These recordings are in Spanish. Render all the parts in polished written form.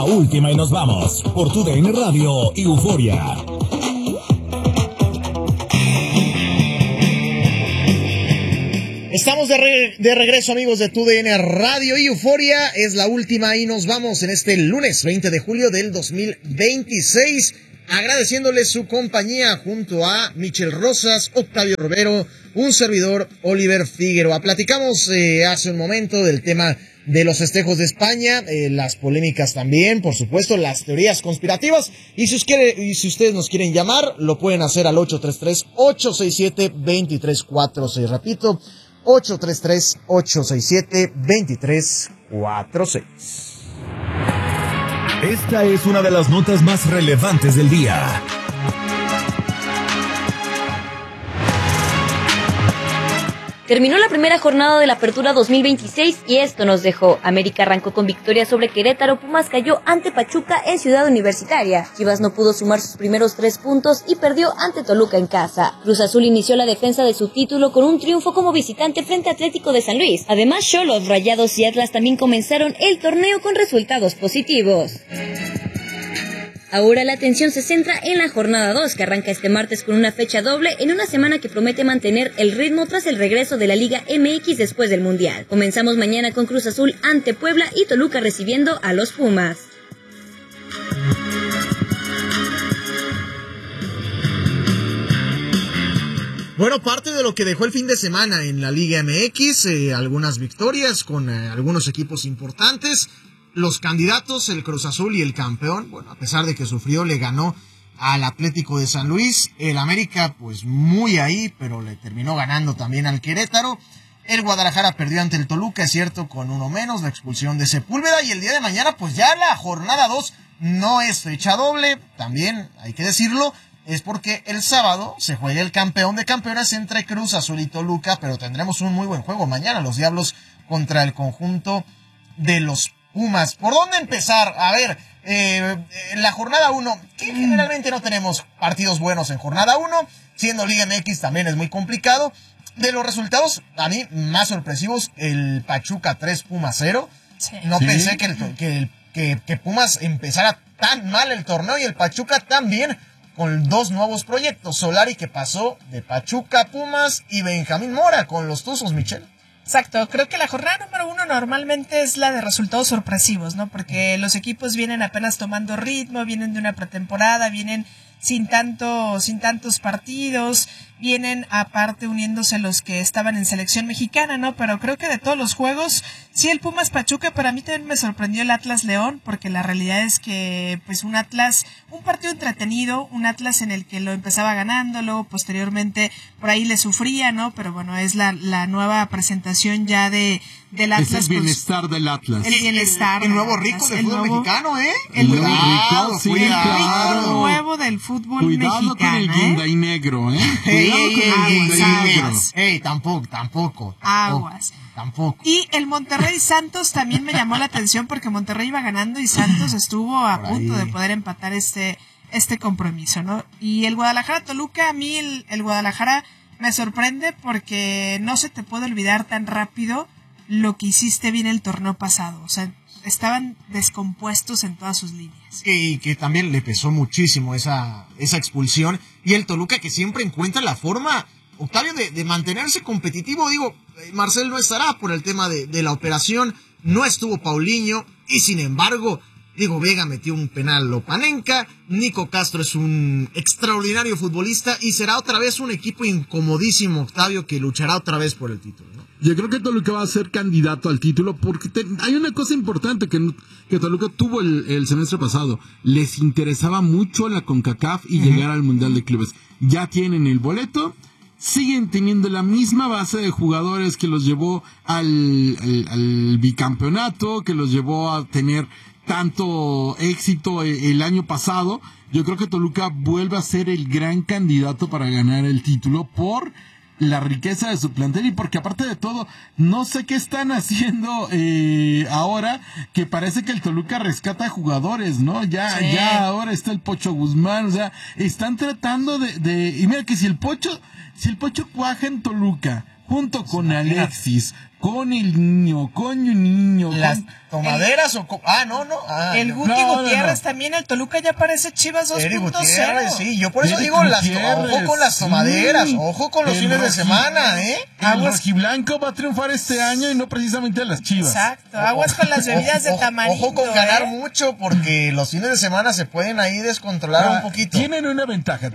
Última y nos vamos por TUDN Radio y Euforia. Estamos de regreso, amigos de TUDN Radio y Euforia. Es la última y nos vamos en este lunes 20 de julio del 2026. Agradeciéndoles su compañía junto a Michel Rosas, Octavio Rivero, un servidor, Oliver Figueroa. Platicamos hace un momento del tema de los festejos de España, las polémicas también, por supuesto, las teorías conspirativas. Y si ustedes nos quieren llamar, lo pueden hacer al 833-867-2346. Repito, 833-867-2346. Esta es una de las notas más relevantes del día. Terminó la primera jornada de la Apertura 2026 y esto nos dejó. América arrancó con victoria sobre Querétaro, Pumas cayó ante Pachuca en Ciudad Universitaria. Chivas no pudo sumar sus primeros 3 puntos y perdió ante Toluca en casa. Cruz Azul inició la defensa de su título con un triunfo como visitante frente a Atlético de San Luis. Además, Xolos, Rayados y Atlas también comenzaron el torneo con resultados positivos. Ahora la atención se centra en la jornada 2, que arranca este martes con una fecha doble en una semana que promete mantener el ritmo tras el regreso de la Liga MX después del Mundial. Comenzamos mañana con Cruz Azul ante Puebla y Toluca recibiendo a los Pumas. Bueno, parte de lo que dejó el fin de semana en la Liga MX, algunas victorias con algunos equipos importantes. Los candidatos, el Cruz Azul y el campeón, bueno, a pesar de que sufrió, le ganó al Atlético de San Luis. El América, pues muy ahí, pero le terminó ganando también al Querétaro. El Guadalajara perdió ante el Toluca, es cierto, con uno menos, la expulsión de Sepúlveda. Y el día de mañana, pues ya la jornada 2 no es fecha doble, también hay que decirlo. Es porque el sábado se juega el campeón de campeones entre Cruz Azul y Toluca, pero tendremos un muy buen juego mañana, los Diablos contra el conjunto de los Pumas. ¿Por dónde empezar? A ver, en la jornada 1, que generalmente no tenemos partidos buenos en jornada 1, siendo Liga MX también es muy complicado. De los resultados, a mí, más sorpresivos, el Pachuca 3, Pumas 0. Sí. No pensé que Pumas empezara tan mal el torneo y el Pachuca también, con 2 nuevos proyectos. Solari, que pasó de Pachuca a Pumas, y Benjamín Mora con los Tuzos, Michelle. Exacto, creo que la jornada número 1 normalmente es la de resultados sorpresivos, ¿no? Porque los equipos vienen apenas tomando ritmo, vienen de una pretemporada, vienen sin tantos partidos, vienen aparte uniéndose los que estaban en selección mexicana, ¿no? Pero creo que de todos los juegos, sí, el Pumas Pachuca, pero a mí también me sorprendió el Atlas León, porque la realidad es que, pues, un partido entretenido, un Atlas en el que lo empezaba ganando, luego posteriormente por ahí le sufría, ¿no? Pero bueno, es la nueva presentación ya del Atlas. Es el bienestar del Atlas. El bienestar. El nuevo rico del fútbol mexicano, ¿eh? El nuevo rico, sí, claro. Nuevo del fútbol cuidado mexicano. Cuidado con el guinday negro, ¿eh? Tampoco. Aguas. Tampoco. Y el Monterrey Santos también me llamó la atención porque Monterrey iba ganando y Santos estuvo a punto de poder empatar este compromiso, ¿no? Y el Guadalajara Toluca, a mí el Guadalajara me sorprende porque no se te puede olvidar tan rápido lo que hiciste bien el torneo pasado. O sea, estaban descompuestos en todas sus líneas. Y que también le pesó muchísimo esa expulsión. Y el Toluca, que siempre encuentra la forma, Octavio, de mantenerse competitivo. Digo, Marcel no estará por el tema de la operación, no estuvo Paulinho, y sin embargo, Diego Vega metió un penal Lopanenka, Nico Castro es un extraordinario futbolista, y será otra vez un equipo incomodísimo, Octavio, que luchará otra vez por el título, ¿no? Yo creo que Toluca va a ser candidato al título porque hay una cosa importante que Toluca tuvo el semestre pasado. Les interesaba mucho la CONCACAF y llegar al Mundial de Clubes. Ya tienen el boleto, siguen teniendo la misma base de jugadores que los llevó al bicampeonato, que los llevó a tener tanto éxito el año pasado. Yo creo que Toluca vuelve a ser el gran candidato para ganar el título por la riqueza de su plantel y porque aparte de todo, no sé qué están haciendo ahora, que parece que el Toluca rescata jugadores, ¿no? Ya ahora está el Pocho Guzmán, o sea, están tratando y mira que si el Pocho cuaja en Toluca, junto con Alexis, con el niño, con un niño. ¿Las tomaderas o...? No. El Guti Gutiérrez también, el Toluca ya parece Chivas 2.0. Gutiérrez, sí, yo por eso Eric digo, ojo con las tomaderas, ojo con los fines de semana, El rojiblanco va a triunfar este año y no precisamente las Chivas. Exacto, aguas con las bebidas de tamarindo. Ojo con ganar mucho, porque los fines de semana se pueden ahí descontrolar un poquito. Tienen una ventaja.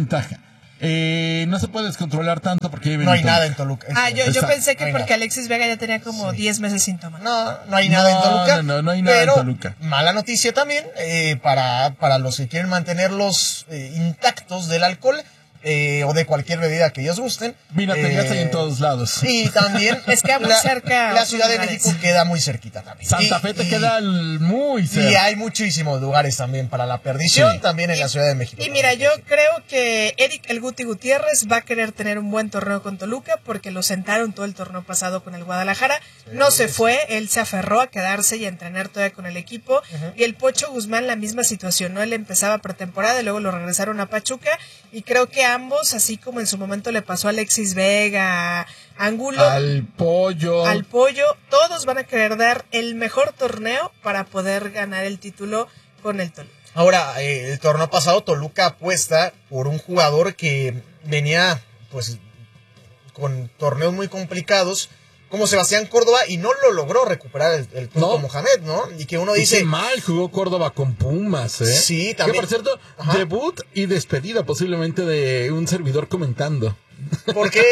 No se puede descontrolar tanto porque no hay nada en Toluca. Yo pensé que porque Alexis Vega ya tenía como 10 meses sin tomar. No hay nada en Toluca. No hay nada en Toluca. Mala noticia también para los que quieren mantenerlos intactos del alcohol. O de cualquier bebida que ellos gusten. Mira, ya está en todos lados. Y también es que muy cerca. La Ciudad de México queda muy cerquita también. Santa Fe te queda muy cerca. Y hay muchísimos lugares también para la perdición, también en la Ciudad de México. Y mira, yo creo que Eric el Guti Gutiérrez va a querer tener un buen torneo con Toluca porque lo sentaron todo el torneo pasado con el Guadalajara. No se fue, él se aferró a quedarse y a entrenar todavía con el equipo. Y el Pocho Guzmán, la misma situación, ¿no? Él empezaba pretemporada y luego lo regresaron a Pachuca. Y creo que ambos, así como en su momento le pasó a Alexis Vega, a Angulo, al Pollo, todos van a querer dar el mejor torneo para poder ganar el título con el Toluca. Ahora, el torneo pasado Toluca apuesta por un jugador que venía pues con torneos muy complicados, como Sebastián Córdoba, y no lo logró recuperar el Turco Mohamed, ¿no? Y que uno dice... Qué mal jugó Córdoba con Pumas, ¿eh? Sí, también. Que, por cierto, debut y despedida posiblemente de un servidor comentando. ¿Por qué?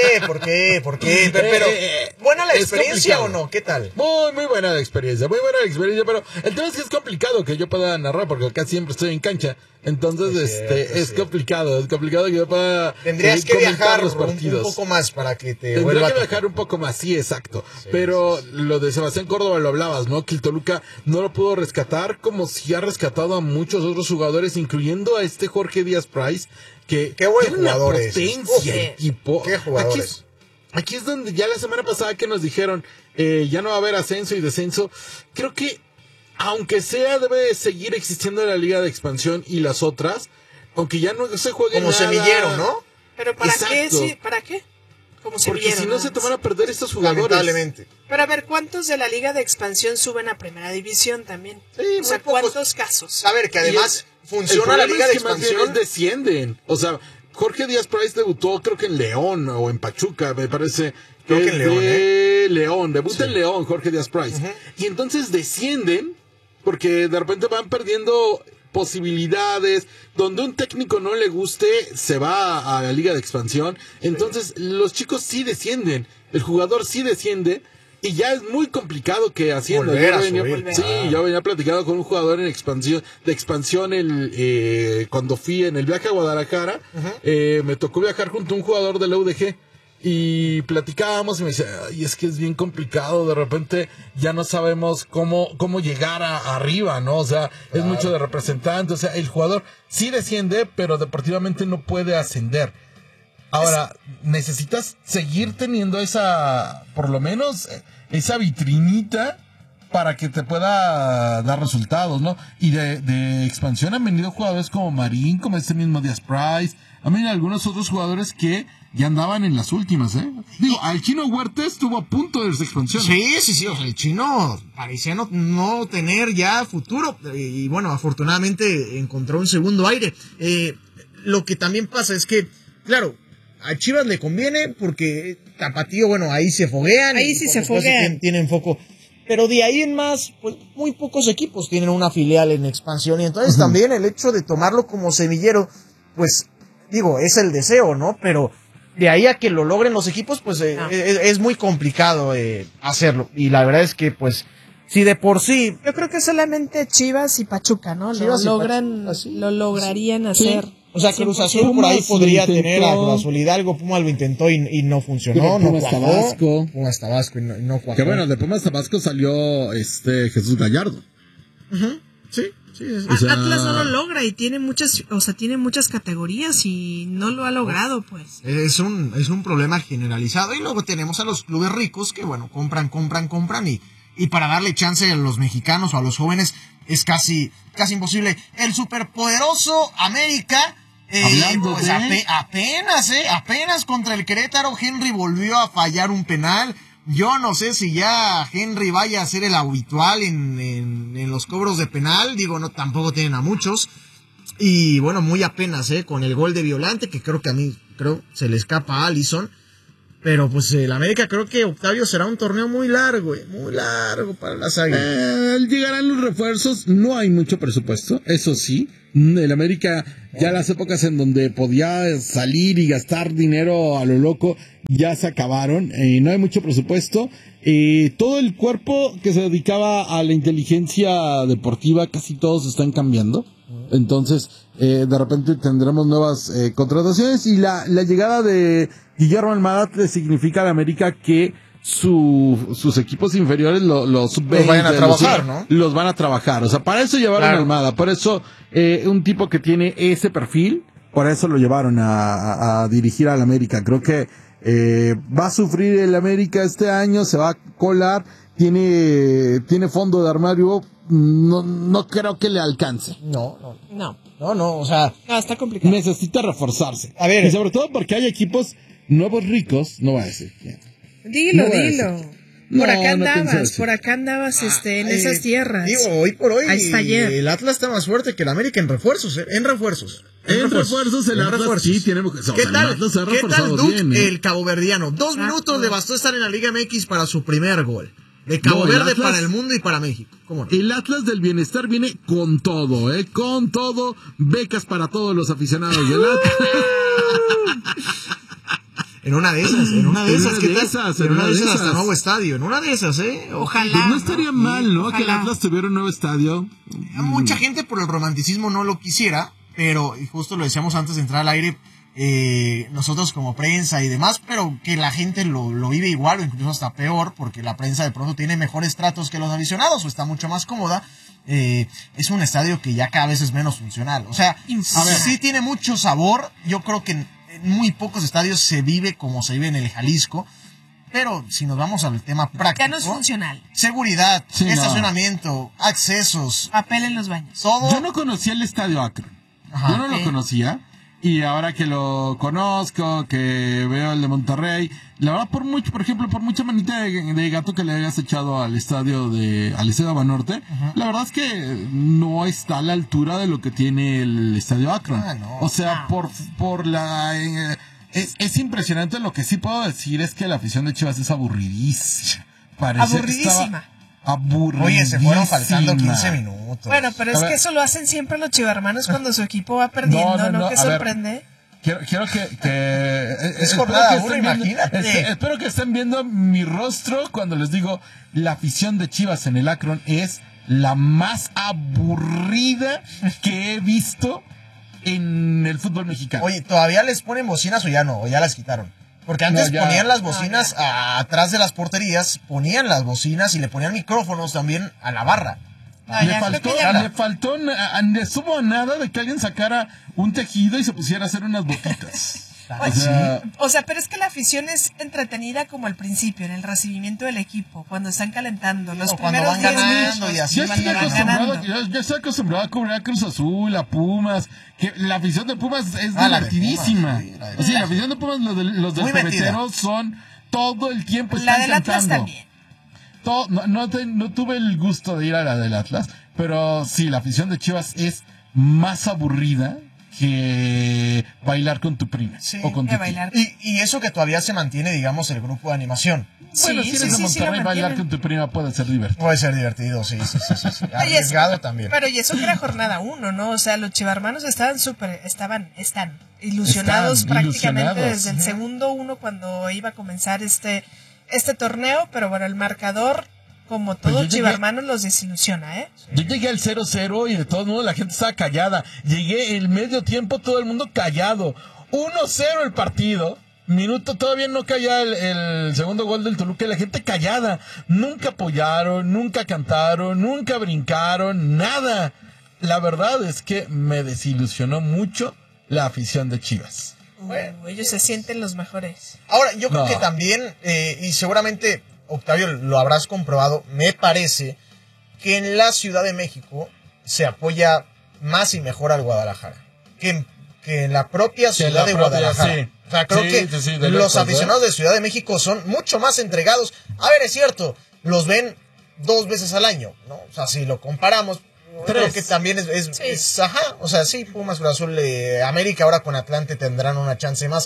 Pero, ¿buena la experiencia o no? ¿Qué tal? Muy buena la experiencia, pero el tema es que es complicado que yo pueda narrar, porque acá siempre estoy en cancha. Entonces, es complicado que yo pueda tendrías que viajar los partidos. Un poco más para que te Tendría que viajar un poco más, sí, exacto. Pero lo de Sebastián Córdoba lo hablabas, ¿no? Que el Toluca no lo pudo rescatar como si ha rescatado a muchos otros jugadores, incluyendo a Jorge Díaz Price, que qué buen tiene jugador una potencia el tipo. Qué jugadores. Aquí es donde ya la semana pasada que nos dijeron ya no va a haber ascenso y descenso. Creo que aunque sea, debe seguir existiendo la Liga de Expansión y las otras, aunque ya no se juegue como nada. Semillero, ¿no? Pero ¿para qué? Sí, ¿para qué? Como porque si no se te van a perder estos jugadores. Lamentablemente. Pero a ver, ¿cuántos de la Liga de Expansión suben a Primera División también? Sí, o sea, ¿cuántos casos? A ver, que además funciona la Liga de Expansión. Más bien descienden. O sea, Jorge Díaz Price debutó creo que en León o en Pachuca, me parece. Creo que en León, León, debuta en León Jorge Díaz Price. Y entonces descienden porque de repente van perdiendo posibilidades, donde un técnico no le guste, se va a la Liga de Expansión. Entonces los chicos sí descienden, el jugador sí desciende, y ya es muy complicado que ascienda. Yo venía platicando con un jugador en expansión, cuando fui en el viaje a Guadalajara, me tocó viajar junto a un jugador de la UDG. Y platicábamos y me dice, y es que es bien complicado, de repente ya no sabemos cómo llegar arriba, ¿no? O sea, es mucho de representante, o sea, el jugador sí desciende, pero deportivamente no puede ascender. Ahora, necesitas seguir teniendo por lo menos, esa vitrinita para que te pueda dar resultados, ¿no? Y de expansión han venido jugadores como Marín, como este mismo Díaz Price, también algunos otros jugadores que ya andaban en las últimas, ¿eh? Digo, al Chino Huerta estuvo a punto de irse expansión. Sí, o sea, el Chino parecía no tener ya futuro, y bueno, afortunadamente encontró un segundo aire. Lo que también pasa es que, claro, a Chivas le conviene porque Tapatío, bueno, ahí se foguean. Ahí sí se foguean. Tienen foco. Pero de ahí en más, pues muy pocos equipos tienen una filial en expansión. Y entonces también el hecho de tomarlo como semillero, pues, digo, es el deseo, ¿no? Pero de ahí a que lo logren los equipos, pues es muy complicado hacerlo. Y la verdad es que, pues, si de por sí... Yo creo que solamente Chivas y Pachuca, ¿no? Lo lograrían hacer. Sí. O sea, Cruz Azul por ahí podría tener a Cruz Azul. Hidalgo, Puma lo intentó y no funcionó. Pumas Tabasco. Pumas Tabasco y no cuajó. Que bueno, de Pumas Tabasco salió Jesús Gallardo. Sí. O sea, Atlas no lo logra y tiene muchas categorías y no lo ha logrado, pues. Es un problema generalizado. Y luego tenemos a los clubes ricos que, bueno, compran y para darle chance a los mexicanos o a los jóvenes es casi imposible. El superpoderoso América Hablando pues de... apenas contra el Querétaro, Henry volvió a fallar un penal. Yo no sé si ya Henry vaya a ser el habitual en los cobros de penal. Digo, no, tampoco tienen a muchos. Y bueno, muy apenas, con el gol de Violante, que creo se le escapa a Alisson. Pero pues el América, creo que Octavio será un torneo muy largo para las Águilas. Llegarán los refuerzos, no hay mucho presupuesto, eso sí. El América, ya las épocas en donde podía salir y gastar dinero a lo loco, ya se acabaron. No hay mucho presupuesto. Todo el cuerpo que se dedicaba a la inteligencia deportiva, casi todos están cambiando. Entonces, de repente tendremos nuevas contrataciones, y la llegada de Guillermo Almada le significa a la América que sus equipos inferiores, los sub-20, los vayan a trabajar, ¿no? Los van a trabajar. O sea, para eso llevaron a Almada. Por eso, un tipo que tiene ese perfil, por eso lo llevaron a dirigir al América. Creo que va a sufrir el América este año, se va a colar, tiene fondo de armario. No creo que le alcance. No, o sea... No, está complicado. Necesita reforzarse. A ver. Y sobre todo porque hay equipos nuevos ricos, no va a decir quién. Dilo. No, Por acá andabas en esas tierras. Digo, hoy por hoy Ahí está ayer. El Atlas está más fuerte que el América en refuerzos, En refuerzos el Atlas sí tiene... ¿Qué tal Duke, bien, el caboverdiano? 2 minutos le bastó estar en la Liga MX para su primer gol. De Cabo Verde Atlas, para el mundo y para México. ¿Cómo no? El Atlas del Bienestar viene con todo, con todo. Becas para todos los aficionados del Atlas. En una de esas, ¿qué tal? En una de esas hasta nuevo estadio. En una de esas, Ojalá. Pues no estaría mal, ¿no? Ojalá. Que el Atlas tuviera un nuevo estadio. Mucha gente por el romanticismo no lo quisiera, pero, y justo lo decíamos antes de entrar al aire, nosotros como prensa y demás, pero que la gente lo vive igual o incluso hasta peor, porque la prensa de pronto tiene mejores tratos que los aficionados o está mucho más cómoda. Es un estadio que ya cada vez es menos funcional. O sea, a ver, sí tiene mucho sabor. Yo creo que en muy pocos estadios se vive como se vive en el Jalisco. Pero si nos vamos al tema práctico, Ya no es funcional. seguridad, Sí, estacionamiento, accesos, Papel en los baños. todo. Yo no conocía el Estadio Akron. Yo no lo conocía. Y ahora que lo conozco, que veo el de Monterrey, la verdad, por mucha manita de gato que le hayas echado al estadio Banorte, la verdad es que no está a la altura de lo que tiene el Estadio Akron. No. O sea, por la... es impresionante. Lo que sí puedo decir es que la afición de Chivas es aburridísima. Aburridísima. Oye, se fueron faltando 15 minutos. Bueno, pero es que eso lo hacen siempre los chivarmanos cuando su equipo va perdiendo, ¿no? ¿Qué sorprende? Quiero que es jornada 1, imagínate. Espero que estén viendo mi rostro cuando les digo, la afición de Chivas en el Akron es la más aburrida que he visto en el fútbol mexicano. Oye, ¿todavía les ponen bocinas o ya no? ¿O ya las quitaron? Porque antes ponían las bocinas atrás de las porterías, ponían las bocinas y le ponían micrófonos también a la barra. Le estuvo a nada de que alguien sacara un tejido y se pusiera a hacer unas botitas. O sea, pero es que la afición es entretenida como al principio, en el recibimiento del equipo, cuando están calentando. Los cuando primeros van 10 ganando minutos. y así Yo Ganando. estoy acostumbrado a cubrir a Cruz Azul, a Pumas, que la afición de Pumas es divertidísima. La afición de Pumas, los del Pebetero son todo el tiempo están La del Atlas cantando. también. No tuve el gusto de ir a la del Atlas, pero sí, la afición de Chivas es más aburrida que bailar con tu prima o con tu tía. Y eso que todavía se mantiene, digamos, el grupo de animación. Bueno, si eres de Monterrey, bailar con tu prima puede ser divertido. Puede ser divertido, sí. Arriesgado también. Pero y eso que era jornada 1, ¿no? O sea, los chivarmanos están ilusionados prácticamente desde el segundo 1 cuando iba a comenzar este torneo, pero bueno, el marcador, como todo chivarmanos, los desilusiona, Yo llegué al 0-0 y de todos modos la gente estaba callada. Llegué el medio tiempo, todo el mundo callado. 1-0 el partido. Minuto, todavía no caía el segundo gol del Toluca, la gente callada. Nunca apoyaron, nunca cantaron, nunca brincaron, nada. La verdad es que me desilusionó mucho la afición de Chivas. Bueno, ellos se sienten los mejores. Ahora, yo creo que también, y seguramente, Octavio, lo habrás comprobado, me parece que en la Ciudad de México se apoya más y mejor al Guadalajara que que en la propia ciudad de Guadalajara. Sí. O sea, creo que de los lejos, aficionados de Ciudad de México son mucho más entregados. A ver, es cierto, los ven 2 veces al año, ¿no? O sea, si lo comparamos, creo que también es ajá, o sea, sí, Pumas, Cruz Azul, América ahora con Atlante tendrán una chance más.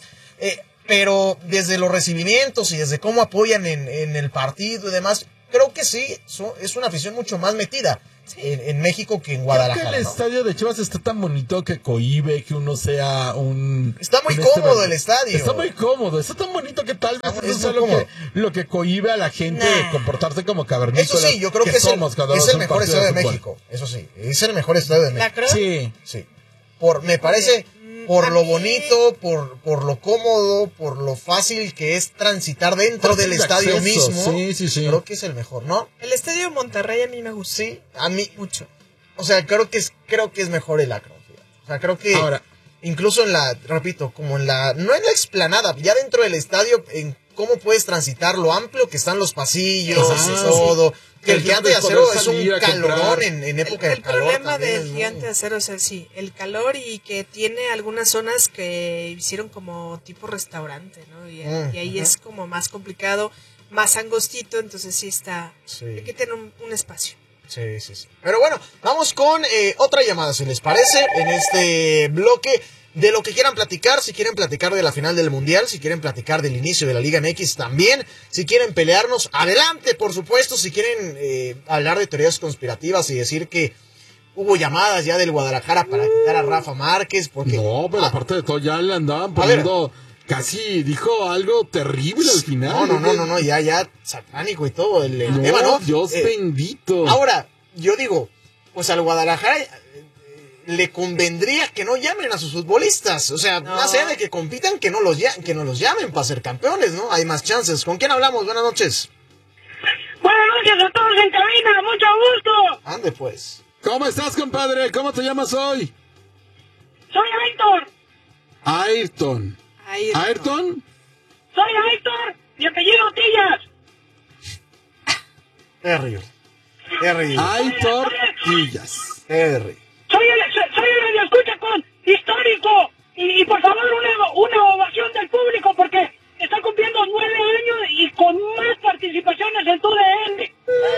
Pero desde los recibimientos y desde cómo apoyan en el partido y demás, creo que sí, es una afición mucho más metida en México que en Guadalajara. Creo que el estadio de Chivas está tan bonito que cohíbe que uno sea un... Está muy cómodo el estadio. Está muy cómodo, está tan bonito que tal vez eso es lo que cohibbe a la gente de comportarse como cavernícolas. Eso sí, yo creo que es el mejor estadio de México. Eso sí, es el mejor estadio de México. ¿La creo? Sí. Me parece... Por lo bonito, por lo cómodo, por lo fácil que es transitar dentro del estadio mismo. Sí. Creo que es el mejor, ¿no? El estadio de Monterrey a mí me gusta. Sí, a mí mucho. O sea, creo que es mejor el Akron. O sea, creo que ahora, incluso repito, como no en la explanada, ya dentro del estadio, en cómo puedes transitar, lo amplio que están los pasillos y todo. Que el Gigante de Acero es un calorón en época de calor. El problema también, del Gigante de Acero es el calor y que tiene algunas zonas que hicieron como tipo restaurante, ¿no? Y ahí es como más complicado, más angostito, entonces sí está... Hay que tener un espacio. Sí. Pero bueno, vamos con otra llamada, si les parece, en este bloque. De lo que quieran platicar, si quieren platicar de la final del Mundial, si quieren platicar del inicio de la Liga MX también, si quieren pelearnos, adelante, por supuesto, si quieren hablar de teorías conspirativas y decir que hubo llamadas ya del Guadalajara para quitar a Rafa Márquez, porque... No, pero aparte de todo ya le andaban poniendo... Casi dijo algo terrible al final. No, ya satánico y todo el tema, ¿no? Dios bendito. Ahora, yo digo, pues al Guadalajara... le convendría que no llamen a sus futbolistas. O sea, más allá de que compitan, que no los llamen para ser campeones, ¿no? Hay más chances. ¿Con quién hablamos? Buenas noches. Buenas noches a todos en cabina, mucho gusto. Ande pues. ¿Cómo estás, compadre? ¿Cómo te llamas hoy? Soy Aitor. Ayrton. Soy Aitor, mi apellido Tillas. Terrible. Aitor Tillas. Soy el radioescucha con histórico y por favor una ovación del público porque está cumpliendo 9 años y con más participaciones en tu DN.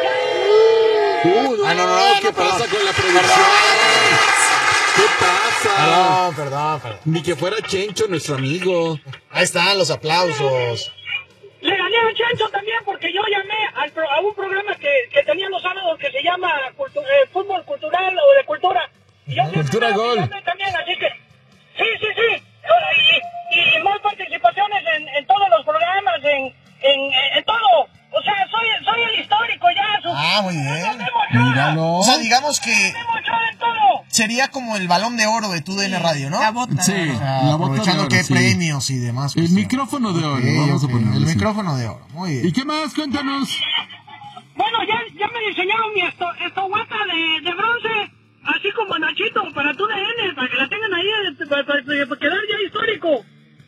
No, ¿qué pasa con la producción? ¿Qué pasa? Perdón. Ni que fuera Chencho, nuestro amigo. Ahí están los aplausos. Le gané a Chencho también porque yo llamé a un programa que tenía los sábados que se llama Fútbol Cultural o de Cultura. Y yo Cultura Gol. También, así que sí. Y más participaciones en todos los programas, en todo. O sea, soy el histórico ya. Muy bien. Míralo. O sea, digamos que sería como el Balón de Oro de TUDN Radio, ¿no? La bota. Sí, la bota aprovechando de oro, que hay sí. premios y demás. El pues, micrófono de oro, vamos a ponerlo. El así. micrófono de oro, muy bien. ¿Y qué más? Cuéntanos. Bueno, ya me diseñaron mi estoguata de bronce, así como Nachito, para tu DN, para que la tengan ahí, para quedar ya histórico.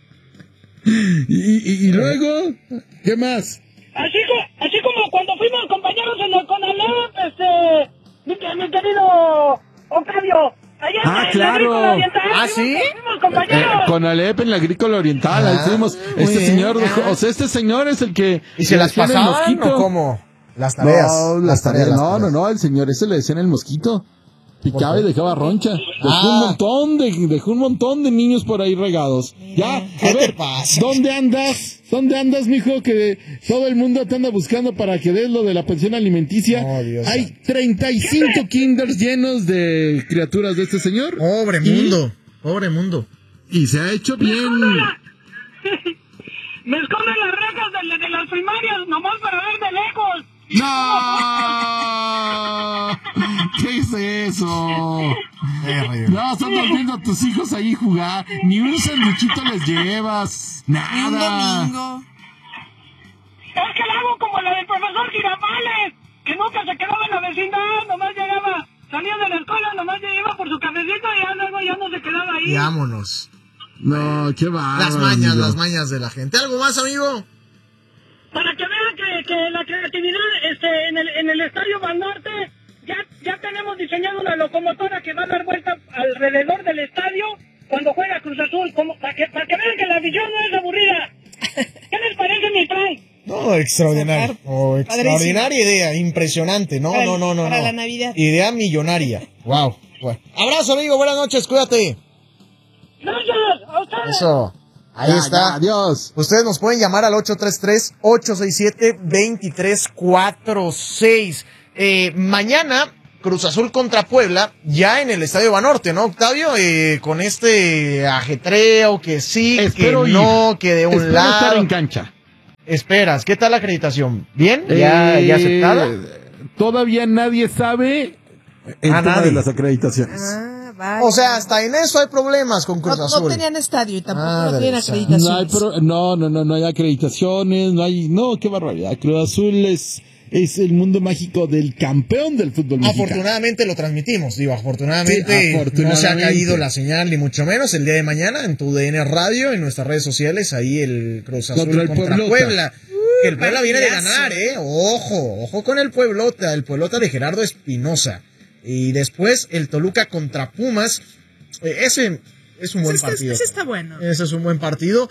¿Y luego? ¿Qué más? Así como cuando fuimos compañeros en el CONALEP, mi querido Octavio. Allá en la claro. Agrícola Oriental, ¿sí? fuimos compañeros. Con Alep en la Agrícola Oriental, ahí fuimos. Muy bien. Este señor es el que... ¿Y se las le decían el pasaban mosquito. o cómo? Las tareas. Las tareas. No, el señor ese le decían el mosquito. Picaba y dejaba roncha. Dejó un montón de niños por ahí regados. Ya, a ver, ¿dónde andas, mijo? Que todo el mundo te anda buscando para que des lo de la pensión alimenticia. Oh, Dios. Hay 35 kinders llenos de criaturas de este señor. Pobre mundo. Y se ha hecho bien. Me esconden las rejas de las primarias, nomás para ver de lejos. ¡No! ¿Qué es eso? No, están viendo a tus hijos ahí jugar. Ni un sanduchito les llevas. Nada. Un domingo. Es que la hago como la del profesor Girafales, que nunca se quedaba en la vecindad, nomás llegaba, salía de la escuela, nomás iba por su cafecito y luego ya no se quedaba ahí. Y vámonos. No, qué va. Las mañas de la gente. ¿Algo más, amigo? Para que vean que la creatividad en el Estadio Banorte, ya tenemos diseñado una locomotora que va a dar vuelta alrededor del estadio cuando juega Cruz afición no es aburrida. ¿Qué les parece mi plan? No, extraordinario. Extraordinaria idea, impresionante. No. Para la Navidad. Idea millonaria. Wow. Bueno. Abrazo, amigo, buenas noches, cuídate. Gracias, a ustedes. Eso. Ahí está. Adiós. Ustedes nos pueden llamar al 833-867-2346. Mañana, Cruz Azul contra Puebla, ya en el Estadio Banorte, ¿no, Octavio? Con este ajetreo que sí, Espero que no, que de un Espero lado. estar en cancha. Esperas, ¿qué tal la acreditación? ¿Bien? ¿Ya aceptada? Todavía nadie sabe el tema nadie. de las acreditaciones. Vaya. O sea, hasta en eso hay problemas con Cruz Azul. No tenían estadio y tampoco Madre tienen santa. acreditaciones. No hay acreditaciones, qué barbaridad. Cruz Azul es el mundo mágico del campeón del fútbol mexicano. Afortunadamente lo transmitimos, afortunadamente no se ha caído la señal, ni mucho menos. El día de mañana en tu DN Radio, en nuestras redes sociales, ahí el Cruz Azul contra Puebla. El Puebla viene de ganar, ojo con el Pueblota de Gerardo Espinosa. Y después el Toluca contra Pumas. Ese es un buen partido. Ese está bueno. Ese es un buen partido.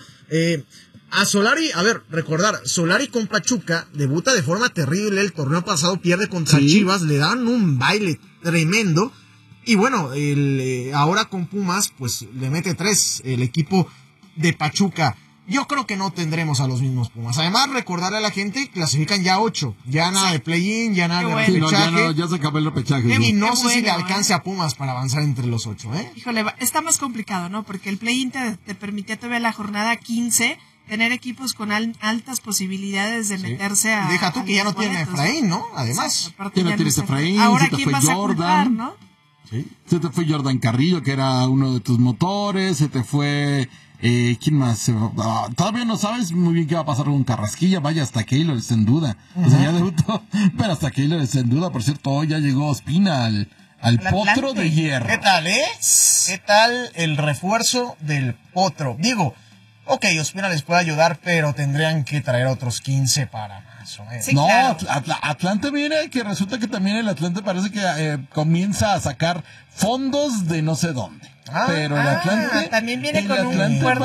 A Solari, recordar, Solari con Pachuca debuta de forma terrible. El torneo pasado pierde contra Chivas, le dan un baile tremendo. Y bueno, ahora con Pumas, pues le mete 3 el equipo de Pachuca. Yo creo que no tendremos a los mismos Pumas. Además, recordarle a la gente, clasifican ya 8. Ya nada de play-in, ya nada de repechaje. Ya se acabó el repechaje. Y no sé si le alcance a Pumas para avanzar entre los 8, Híjole, está más complicado, ¿no? Porque el play-in te permitía todavía la jornada 15 tener equipos con altas posibilidades de meterse a... Deja tú que ya no tiene Efraín, ¿no? Además. Ya no tienes Efraín, ahora se te quién fue vas a Jordan. culpar, ¿no? Sí. Se te fue Jordan Carrillo, que era uno de tus motores, se te fue... ¿quién más? Todavía no sabes muy bien qué va a pasar con Carrasquilla. Vaya, hasta Keylor está en duda. O sea, ya debutó, pero hasta Keylor está en duda. Por cierto, hoy ya llegó Ospina al Potro de Hierro. ¿Qué tal, ¿Qué tal el refuerzo del Potro? Digo, ok, Ospina les puede ayudar, pero tendrían que traer otros 15 para más o menos. Sí, no, claro. Atlante viene, que resulta que también el Atlante parece que comienza a sacar fondos de no sé dónde. Pero el Atlante también viene con un fuerte...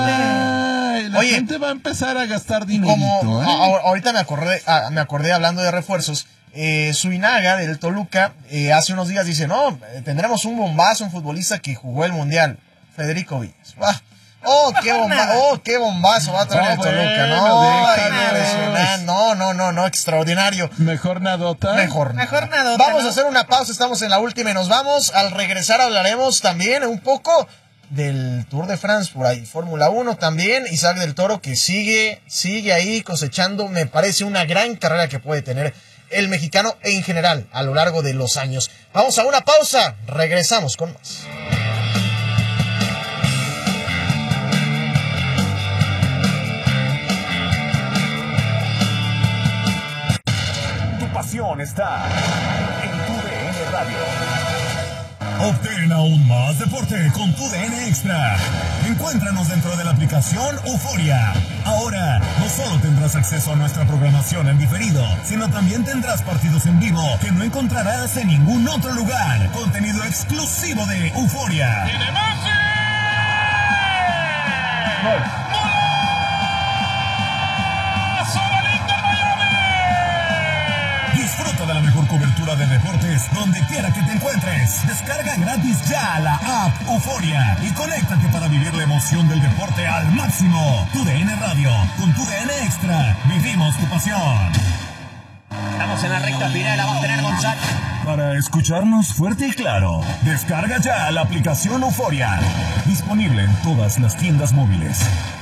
El Atlante va a empezar a gastar dinerito. Ahorita me acordé hablando de refuerzos. Suinaga del Toluca hace unos días dice, no, tendremos un bombazo, un futbolista que jugó el Mundial, Federico Villas. Qué bombazo va a traer el Toluca. No, extraordinario. Mejor nadota. Mejor nadota. Vamos a hacer una pausa, estamos en la última y nos vamos. Al regresar hablaremos también un poco del Tour de France por ahí, Fórmula 1 también, Isaac del Toro que sigue ahí cosechando, me parece una gran carrera que puede tener el mexicano en general a lo largo de los años. Vamos a una pausa, regresamos con más. Está en TUDN Radio. Obtén aún más deporte con TUDN Extra. Encuéntranos dentro de la aplicación Euforia. Ahora, no solo tendrás acceso a nuestra programación en diferido, sino también tendrás partidos en vivo que no encontrarás en ningún otro lugar. Contenido exclusivo de Euforia. ¡Tiene Messi! Disfruta de la mejor cobertura de deportes donde quiera que te encuentres. Descarga gratis ya la app Euforia y conéctate para vivir la emoción del deporte al máximo. TUDN Radio, con TUDN Extra, vivimos tu pasión. Estamos en la recta final, la va a tener Gonzalo. Para escucharnos fuerte y claro, descarga ya la aplicación Euforia. Disponible en todas las tiendas móviles.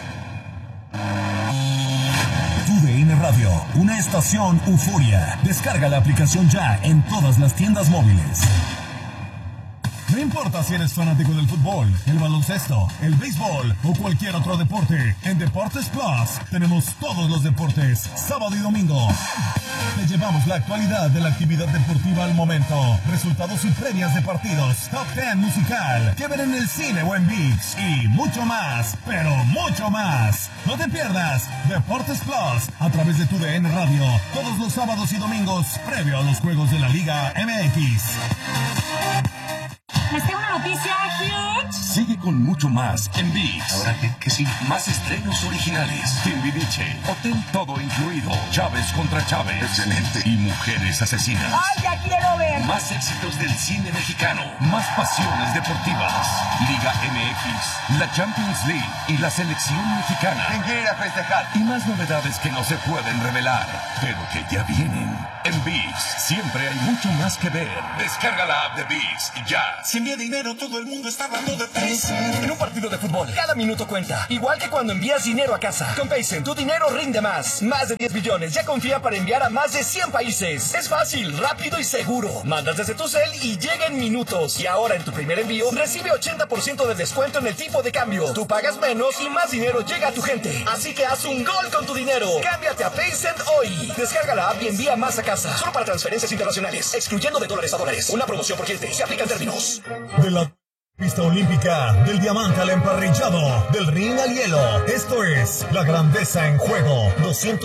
TUDN Radio, una estación Euforia. Descarga la aplicación ya en todas las tiendas móviles. No importa si eres fanático del fútbol, el baloncesto, el béisbol o cualquier otro deporte, en Deportes Plus tenemos todos los deportes, sábado y domingo. Te llevamos la actualidad de la actividad deportiva al momento, resultados y previas de partidos, top 10 musical, que ver en el cine o en ViX y mucho más, pero mucho más. No te pierdas Deportes Plus a través de TUDN Radio, todos los sábados y domingos previo a los juegos de la Liga MX. Les tengo una noticia huge. Sigue con mucho más en ViX. ¿Ahora qué sigue? Más estrenos originales. Timbiriche, Hotel Todo Incluido, Chávez contra Chávez. Excelente. Y Mujeres Asesinas. ¡Ay, ya quiero ver! Más éxitos del cine mexicano. Más pasiones deportivas. Liga MX, la Champions League y la selección mexicana. ¿Quién quiere ir a festejar? Y más novedades que no se pueden revelar, pero que ya vienen. En ViX siempre hay mucho más que ver. Descarga la app de ViX y ya. Si envía dinero, todo el mundo está hablando de Paycen. En un partido de fútbol, cada minuto cuenta. Igual que cuando envías dinero a casa. Con Paycen, tu dinero rinde más. Más de 10 billones. Ya confía para enviar a más de 100 países. Es fácil, rápido y seguro. Mandas desde tu cel y llega en minutos. Y ahora en tu primer envío, recibe 80% de descuento en el tipo de cambio. Tú pagas menos y más dinero llega a tu gente. Así que haz un gol con tu dinero. Cámbiate a Paycen hoy. Descarga la app y envía más a casa. Solo para transferencias internacionales. Excluyendo de dólares a dólares. Una promoción por cliente. Se aplican términos. De la pista olímpica, del diamante al emparrillado, del ring al hielo. Esto es la grandeza en juego.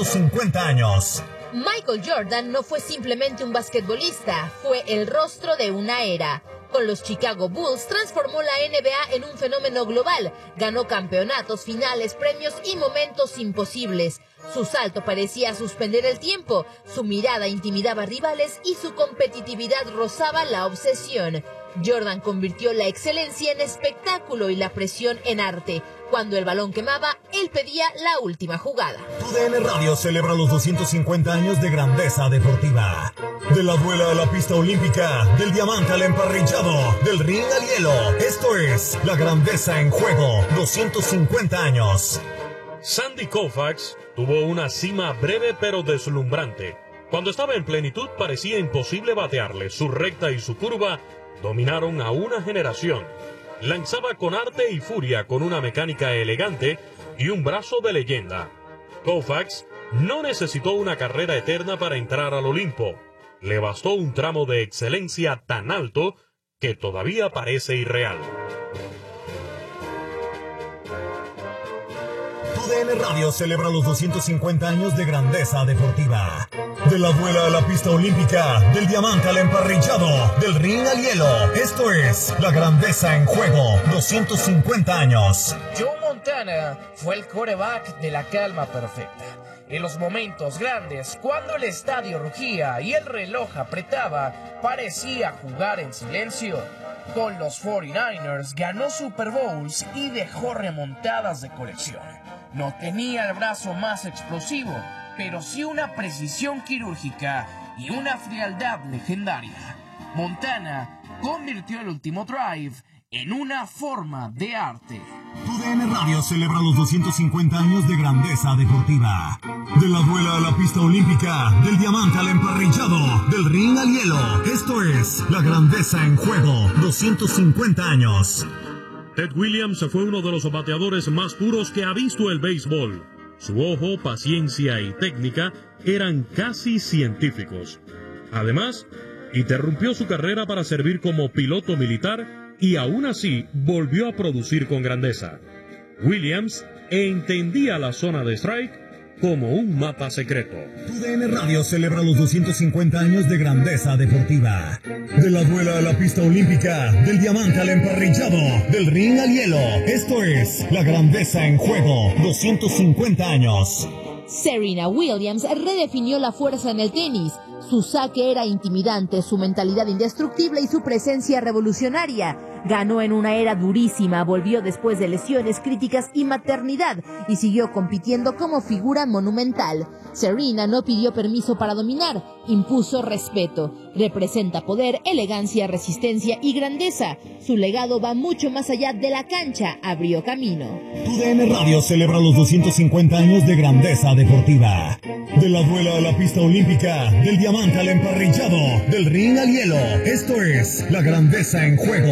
250 años. Michael Jordan no fue simplemente un basquetbolista, fue el rostro de una era. Con los Chicago Bulls transformó la NBA en un fenómeno global, ganó campeonatos, finales, premios y momentos imposibles. Su salto parecía suspender el tiempo, su mirada intimidaba rivales y su competitividad rozaba la obsesión. Jordan convirtió la excelencia en espectáculo y la presión en arte. Cuando el balón quemaba, él pedía la última jugada. TUDN Radio celebra los 250 años de grandeza deportiva. De la duela a la pista olímpica, del diamante al emparrillado, del ring al hielo. Esto es la grandeza en juego. 250 años. Sandy Koufax tuvo una cima breve pero deslumbrante. Cuando estaba en plenitud parecía imposible batearle. Su recta y su curva dominaron a una generación. Lanzaba con arte y furia, con una mecánica elegante y un brazo de leyenda. Koufax no necesitó una carrera eterna para entrar al Olimpo. Le bastó un tramo de excelencia tan alto que todavía parece irreal. TUDN Radio celebra los 250 años de grandeza deportiva. De la duela a la pista olímpica, del diamante al emparrillado, del ring al hielo. Esto es la grandeza en juego. 250 años. Joe Montana fue el quarterback de la calma perfecta. En los momentos grandes, cuando el estadio rugía y el reloj apretaba, parecía jugar en silencio. Con los 49ers ganó Super Bowls y dejó remontadas de colección. No tenía el brazo más explosivo, pero sí una precisión quirúrgica y una frialdad legendaria. Montana convirtió el último drive en una forma de arte. TUDN Radio celebra los 250 años de grandeza deportiva. De la duela a la pista olímpica, del diamante al emparrillado, del ring al hielo. Esto es la grandeza en juego. 250 años. Ted Williams fue uno de los bateadores más puros que ha visto el béisbol. Su ojo, paciencia y técnica eran casi científicos. Además, interrumpió su carrera para servir como piloto militar y aún así volvió a producir con grandeza. Williams entendía la zona de strike como un mapa secreto. TUDN Radio celebra los 250 años de grandeza deportiva. De la duela a la pista olímpica, del diamante al emparrillado, del ring al hielo. Esto es la grandeza en juego. 250 años. Serena Williams redefinió la fuerza en el tenis. Su saque era intimidante, su mentalidad indestructible y su presencia revolucionaria. Ganó en una era durísima, volvió después de lesiones críticas y maternidad y siguió compitiendo como figura monumental. Serena no pidió permiso para dominar, impuso respeto. Representa poder, elegancia, resistencia y grandeza. Su legado va mucho más allá de la cancha, abrió camino. TUDN Radio celebra los 250 años de grandeza deportiva. De la duela a la pista olímpica, del diamante al emparrillado, del ring al hielo. Esto es la grandeza en juego.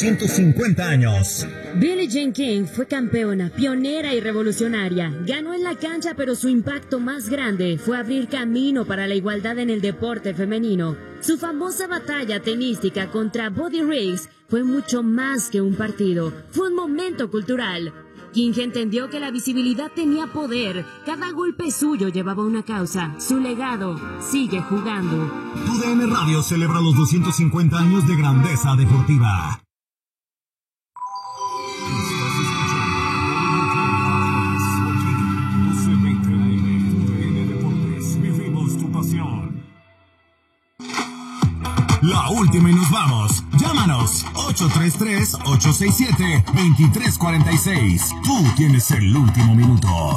250 años. Billie Jean King fue campeona, pionera y revolucionaria. Ganó en la cancha, pero su impacto más grande fue abrir camino para la igualdad en el deporte femenino. Su famosa batalla tenística contra Buddy Riggs fue mucho más que un partido. Fue un momento cultural. King entendió que la visibilidad tenía poder. Cada golpe suyo llevaba una causa. Su legado sigue jugando. TUDN Radio celebra los 250 años de grandeza deportiva. la última y nos vamos. Llámanos 833-867-2346. Tú tienes el último minuto.